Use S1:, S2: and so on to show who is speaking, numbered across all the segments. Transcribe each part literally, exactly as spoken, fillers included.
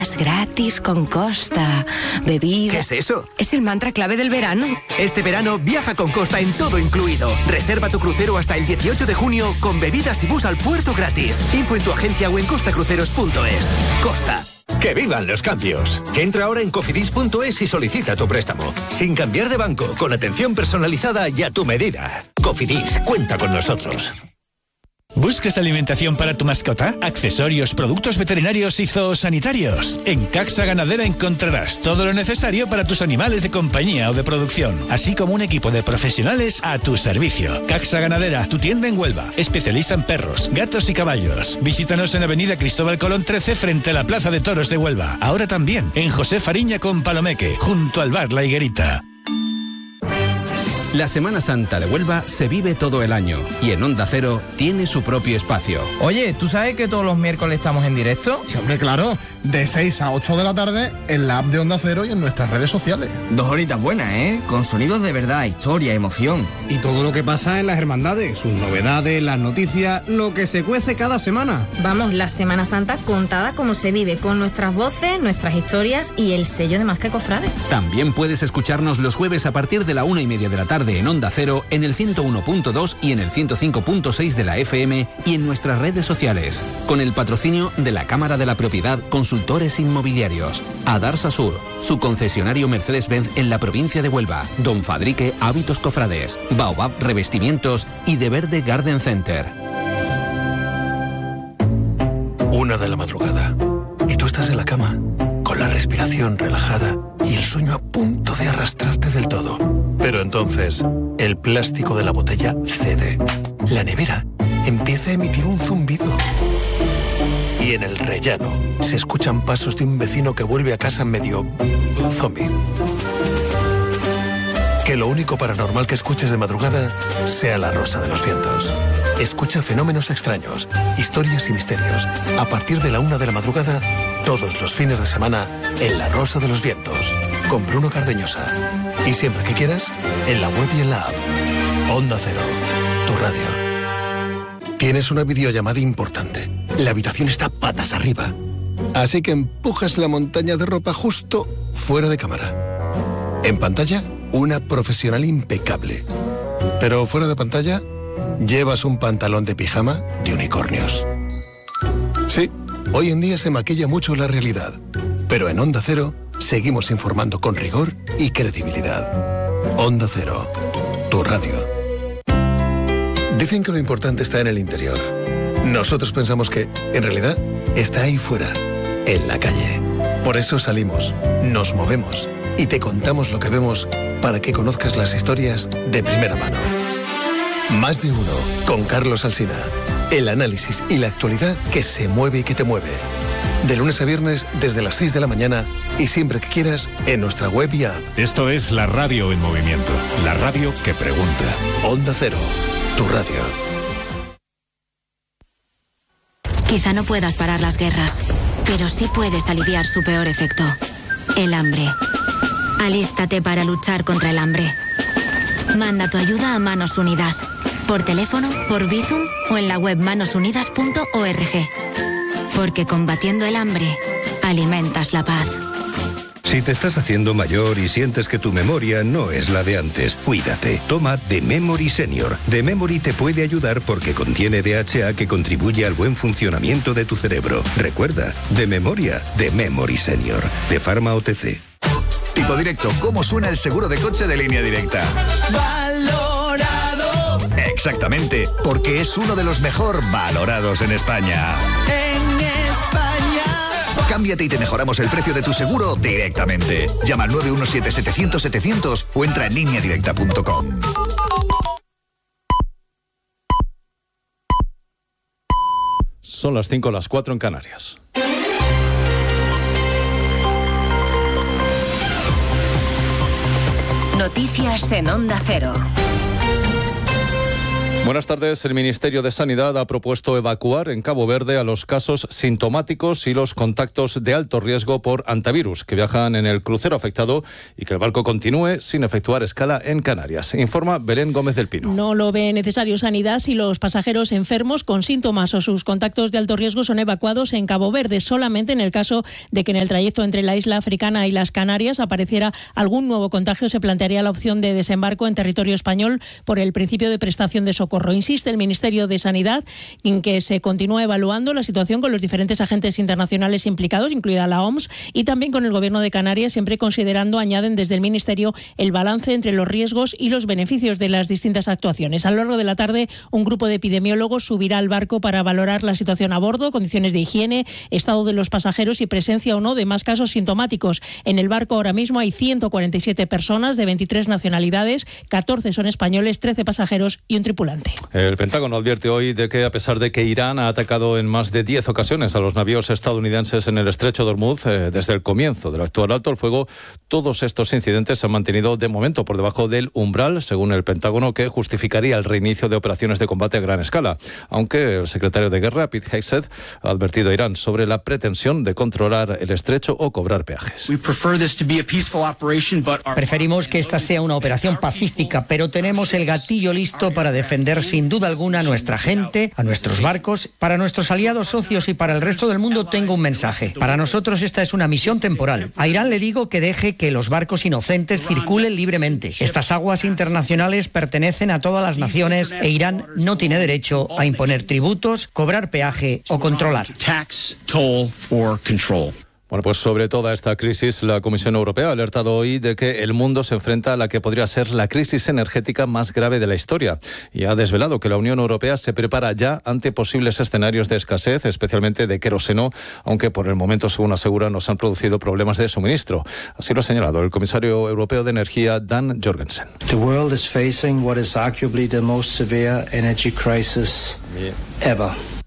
S1: Gratis con Costa. Bebida.
S2: ¿Qué es eso?
S1: Es el mantra clave del verano.
S2: Este verano viaja con Costa en todo incluido. Reserva tu crucero hasta el dieciocho de junio con bebidas y bus al puerto gratis. Info en tu agencia o en costacruceros punto es. Costa.
S3: ¡Que vivan los cambios! Entra ahora en cofidis punto es y solicita tu préstamo. Sin cambiar de banco, con atención personalizada y a tu medida. Cofidis, cuenta con nosotros.
S4: ¿Buscas alimentación para tu mascota? Accesorios, productos veterinarios y zoosanitarios. En Caxa Ganadera encontrarás todo lo necesario para tus animales de compañía o de producción, así como un equipo de profesionales a tu servicio. Caxa Ganadera, tu tienda en Huelva, especialista en perros, gatos y caballos. Visítanos en Avenida Cristóbal Colón trece frente a la Plaza de Toros de Huelva. Ahora también en José Fariña con Palomeque, junto al bar La Higuerita.
S5: La Semana Santa de Huelva se vive todo el año y en Onda Cero tiene su propio espacio.
S6: Oye, ¿tú sabes que todos los miércoles estamos en directo?
S7: Sí, hombre, claro. De seis a ocho de la tarde en la app de Onda Cero y en nuestras redes sociales.
S8: Dos horitas buenas, ¿eh? Con sonidos de verdad, historia, emoción.
S9: Y todo lo que pasa en las hermandades, sus novedades, las noticias, lo que se cuece cada semana.
S10: Vamos, la Semana Santa contada como se vive, con nuestras voces, nuestras historias y el sello de Más que Cofrades.
S5: También puedes escucharnos los jueves a partir de la una y media de la tarde en Onda Cero, en el ciento uno punto dos y en el ciento cinco punto seis de la F M y en nuestras redes sociales, con el patrocinio de la Cámara de la Propiedad Consultores Inmobiliarios, Adarsa Sur, su concesionario Mercedes-Benz en la provincia de Huelva, Don Fadrique Hábitos Cofrades, Baobab Revestimientos y De Verde Garden Center.
S11: Una de la madrugada y tú estás en la cama, con la respiración relajada y el sueño a punto de arrastrarte del todo. Pero entonces, el plástico de la botella cede. La nevera empieza a emitir un zumbido. Y en el rellano se escuchan pasos de un vecino que vuelve a casa medio zombie. Que lo único paranormal que escuches de madrugada sea la rosa de los vientos. Escucha fenómenos extraños, historias y misterios. A partir de la una de la madrugada, todos los fines de semana, en La Rosa de los Vientos, con Bruno Cardeñosa. Y siempre que quieras, en la web y en la app. Onda Cero, tu radio. Tienes una videollamada importante. La habitación está patas arriba. Así que empujas la montaña de ropa justo fuera de cámara. En pantalla, una profesional impecable. Pero fuera de pantalla, llevas un pantalón de pijama de unicornios. Sí, hoy en día se maquilla mucho la realidad. Pero en Onda Cero seguimos informando con rigor y credibilidad. Onda Cero, tu radio. Dicen que lo importante está en el interior. Nosotros pensamos que, en realidad, está ahí fuera, en la calle. Por eso salimos, nos movemos y te contamos lo que vemos para que conozcas las historias de primera mano. Más de uno, con Carlos Alsina. El análisis y la actualidad que se mueve y que te mueve. De lunes a viernes desde las seis de la mañana y siempre que quieras en nuestra web y app.
S12: Esto es la radio en movimiento, la radio que pregunta.
S11: Onda Cero, tu radio.
S13: Quizá no puedas parar las guerras, pero sí puedes aliviar su peor efecto, el hambre. Alístate para luchar contra el hambre. Manda tu ayuda a Manos Unidas, por teléfono, por Bizum o en la web manos unidas punto org. Porque combatiendo el hambre, alimentas la paz.
S14: Si te estás haciendo mayor y sientes que tu memoria no es la de antes, cuídate. Toma The Memory Senior. The Memory te puede ayudar porque contiene D H A que contribuye al buen funcionamiento de tu cerebro. Recuerda, de memoria, The Memory Senior, de Pharma O T C.
S15: Tipo Directo, ¿cómo suena el seguro de coche de Línea Directa?
S16: Valorado.
S15: Exactamente, porque es uno de los mejor valorados en España.
S16: En España.
S15: Cámbiate y te mejoramos el precio de tu seguro directamente. Llama al nueve uno siete setecientos setecientos o entra en línea directa punto com.
S17: Son las cinco, las cuatro en Canarias.
S13: Noticias en Onda Cero.
S17: Bueno, Buenas tardes. El Ministerio de Sanidad ha propuesto evacuar en Cabo Verde a los casos sintomáticos y los contactos de alto riesgo por antivirus que viajan en el crucero afectado y que el barco continúe sin efectuar escala en Canarias. Informa Belén Gómez del Pino.
S18: No lo ve necesario Sanidad si los pasajeros enfermos con síntomas o sus contactos de alto riesgo son evacuados en Cabo Verde, solamente en el caso de que en el trayecto entre la isla africana y las Canarias apareciera algún nuevo contagio, se plantearía la opción de desembarco en territorio español por el principio de prestación de socorro. Insiste el Ministerio de Sanidad en que se continúa evaluando la situación con los diferentes agentes internacionales implicados, incluida la O M S, y también con el Gobierno de Canarias, siempre considerando, añaden desde el Ministerio, el balance entre los riesgos y los beneficios de las distintas actuaciones. A lo largo de la tarde, un grupo de epidemiólogos subirá al barco para valorar la situación a bordo, condiciones de higiene, estado de los pasajeros y presencia o no de más casos sintomáticos. En el barco ahora mismo hay ciento cuarenta y siete personas de veintitrés nacionalidades, catorce son españoles, trece pasajeros y un tripulante.
S17: El Pentágono advierte hoy de que, a pesar de que Irán ha atacado en más de diez ocasiones a los navíos estadounidenses en el estrecho de Hormuz, eh, desde el comienzo del actual alto el fuego, todos estos incidentes se han mantenido de momento por debajo del umbral, según el Pentágono, que justificaría el reinicio de operaciones de combate a gran escala. Aunque el secretario de Guerra, Pete Hegseth, ha advertido a Irán sobre la pretensión de controlar el estrecho o cobrar peajes.
S19: Preferimos que esta sea una operación pacífica, pero tenemos el gatillo listo para defender sin duda alguna a nuestra gente, a nuestros barcos. Para nuestros aliados, socios y para el resto del mundo tengo un mensaje. Para nosotros esta es una misión temporal. A Irán le digo que deje que los barcos inocentes circulen libremente. Estas aguas internacionales pertenecen a todas las naciones e Irán no tiene derecho a imponer tributos, cobrar peaje o controlar.
S17: Bueno, pues sobre toda esta crisis, la Comisión Europea ha alertado hoy de que el mundo se enfrenta a la que podría ser la crisis energética más grave de la historia y ha desvelado que la Unión Europea se prepara ya ante posibles escenarios de escasez, especialmente de queroseno, aunque por el momento, según asegura, no se han producido problemas de suministro. Así lo ha señalado el comisario europeo de Energía, Dan Jorgensen.
S20: The world is facing what is arguably the most severe energy crisis ever.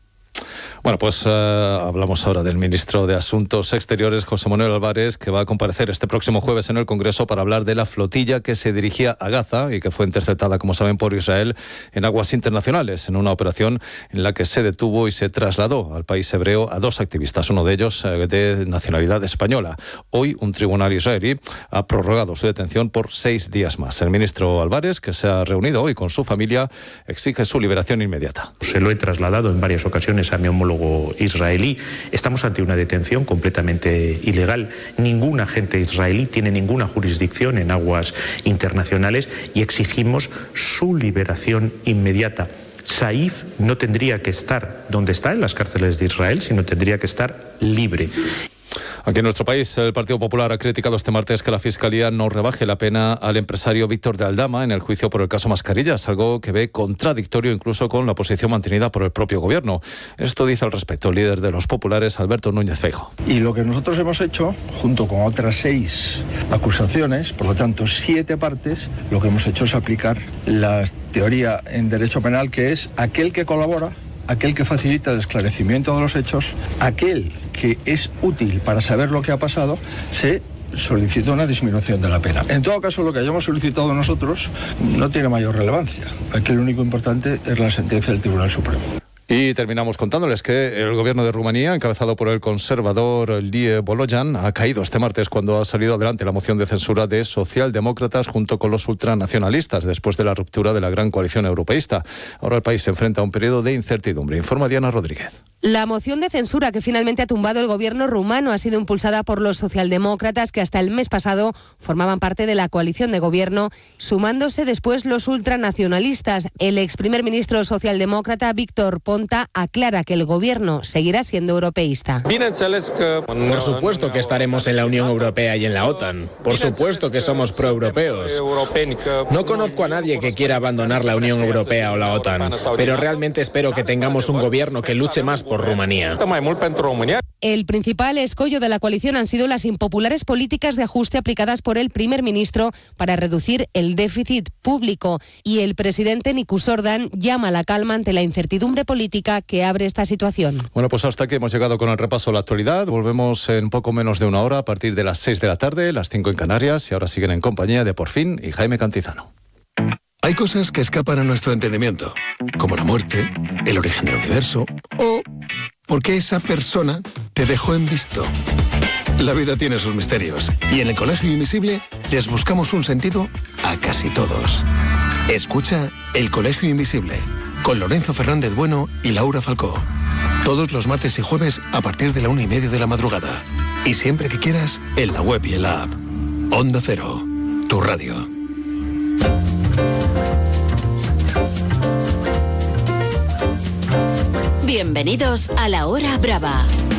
S17: Bueno, pues uh, hablamos ahora del ministro de Asuntos Exteriores, José Manuel Álvarez, que va a comparecer este próximo jueves en el Congreso para hablar de la flotilla que se dirigía a Gaza y que fue interceptada, como saben, por Israel en aguas internacionales, en una operación en la que se detuvo y se trasladó al país hebreo a dos activistas, uno de ellos uh, de nacionalidad española. Hoy un tribunal israelí ha prorrogado su detención por seis días más. El ministro Álvarez, que se ha reunido hoy con su familia, exige su liberación inmediata.
S21: Se lo he trasladado en varias ocasiones a mi homólogo israelí. Estamos ante una detención completamente ilegal. Ningún agente israelí tiene ninguna jurisdicción en aguas internacionales y exigimos su liberación inmediata. Saif no tendría que estar donde está, en las cárceles de Israel, sino tendría que estar libre.
S17: Aquí en nuestro país, el Partido Popular ha criticado este martes que la Fiscalía no rebaje la pena al empresario Víctor de Aldama en el juicio por el caso Mascarillas, algo que ve contradictorio incluso con la posición mantenida por el propio Gobierno. Esto dice al respecto el líder de los populares, Alberto Núñez Feijóo.
S22: Y lo que nosotros hemos hecho, junto con otras seis acusaciones, por lo tanto siete partes, lo que hemos hecho es aplicar la teoría en derecho penal, que es aquel que colabora, aquel que facilita el esclarecimiento de los hechos, aquel que es útil para saber lo que ha pasado, se solicita una disminución de la pena. En todo caso, lo que hayamos solicitado nosotros no tiene mayor relevancia. Aquí lo único importante es la sentencia del Tribunal Supremo.
S17: Y terminamos contándoles que el gobierno de Rumanía, encabezado por el conservador Lie Bolojan, ha caído este martes cuando ha salido adelante la moción de censura de socialdemócratas junto con los ultranacionalistas después de la ruptura de la gran coalición europeísta. Ahora el país se enfrenta a un periodo de incertidumbre. Informa Diana Rodríguez.
S23: La moción de censura que finalmente ha tumbado el gobierno rumano ha sido impulsada por los socialdemócratas que hasta el mes pasado formaban parte de la coalición de gobierno, sumándose después los ultranacionalistas. El ex primer ministro socialdemócrata Víctor Ponta aclara que el gobierno seguirá siendo europeísta.
S24: Por supuesto que estaremos en la Unión Europea y en la OTAN. Por supuesto que somos proeuropeos. No conozco a nadie que quiera abandonar la Unión Europea o la OTAN, pero realmente espero que tengamos un gobierno que luche más por Rumanía.
S23: El principal escollo de la coalición han sido las impopulares políticas de ajuste aplicadas por el primer ministro para reducir el déficit público. Y el presidente Nicu Orban llama a la calma ante la incertidumbre política que abre esta situación.
S17: Bueno, pues hasta aquí hemos llegado con el repaso a la actualidad. Volvemos en poco menos de una hora a partir de las seis de la tarde, las cinco en Canarias, y ahora siguen en compañía de Por Fin y Jaime Cantizano.
S11: Hay cosas que escapan a nuestro entendimiento, como la muerte, el origen del universo o por qué esa persona te dejó en visto. La vida tiene sus misterios y en el Colegio Invisible les buscamos un sentido a casi todos. Escucha El Colegio Invisible con Lorenzo Fernández Bueno y Laura Falcó. Todos los martes y jueves a partir de la una y media de la madrugada. Y siempre que quieras, en la web y en la app. Onda Cero, tu radio.
S1: Bienvenidos a La Hora Brava.